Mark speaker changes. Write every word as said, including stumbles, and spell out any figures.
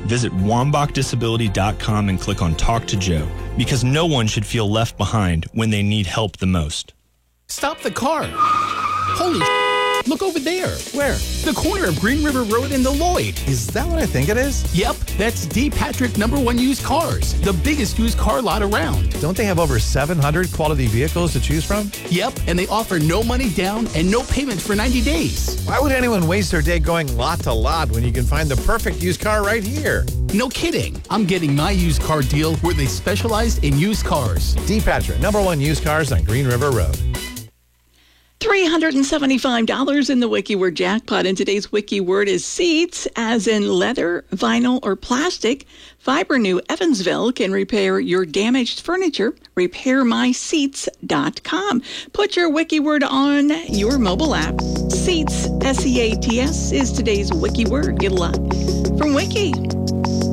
Speaker 1: visit wambach disability dot com and click on Talk to Joe, because no one should feel left behind when they need help the most.
Speaker 2: Stop the car. Holy sh**. Look over there.
Speaker 3: Where?
Speaker 2: The corner of Green River Road and the Lloyd.
Speaker 3: Is that what I think it is?
Speaker 2: Yep, that's D. Patrick Number One Used Cars, the biggest used car lot around.
Speaker 3: Don't they have over seven hundred quality vehicles to choose from?
Speaker 2: Yep, and they offer no money down and no payments for ninety days.
Speaker 3: Why would anyone waste their day going lot to lot when you can find the perfect used car right here?
Speaker 2: No kidding. I'm getting my used car deal where they specialize in used cars.
Speaker 3: D. Patrick, Number One Used Cars on Green River Road.
Speaker 4: three hundred seventy-five dollars in the WikiWord jackpot, and today's wiki word is seats, as in leather, vinyl, or plastic. Fiber New Evansville can repair your damaged furniture. repair my seats dot com. Put your wiki word on your mobile app. Seats, S E A T S, is today's wiki word. Good luck from Wiki.